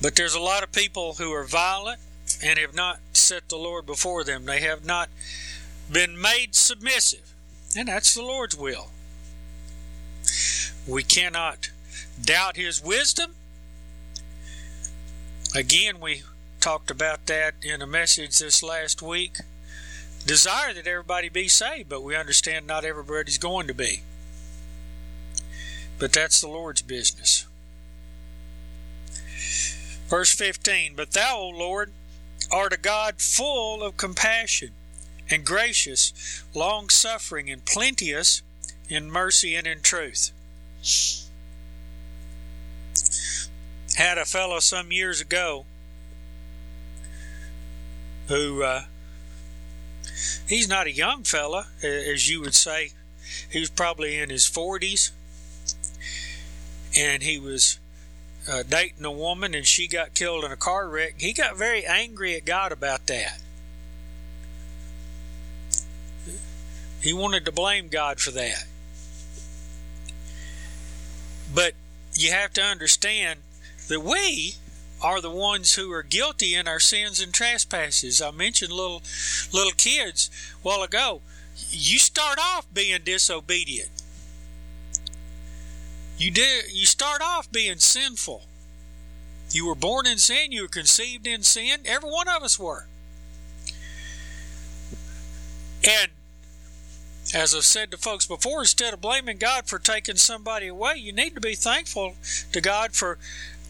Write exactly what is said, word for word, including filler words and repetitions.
But there's a lot of people who are violent and have not set the Lord before them. They have not been made submissive. And that's the Lord's will. We cannot doubt His wisdom. Again, we talked about that in a message this last week. Desire that everybody be saved, but we understand not everybody's going to be. But that's the Lord's business. Verse fifteen, but thou, O Lord, art a God full of compassion and gracious, long-suffering, and plenteous in mercy and in truth. Had a fellow some years ago who, uh, he's not a young fella, as you would say. He was probably in his forties, and he was Uh, dating a woman, and she got killed in a car wreck. He got very angry at God about that. He wanted to blame God for that. But you have to understand that we are the ones who are guilty in our sins and trespasses. I mentioned little little kids a while ago. You start off being disobedient. You did. You start off being sinful. You were born in sin. You were conceived in sin. Every one of us were. And as I've said to folks before, instead of blaming God for taking somebody away, you need to be thankful to God for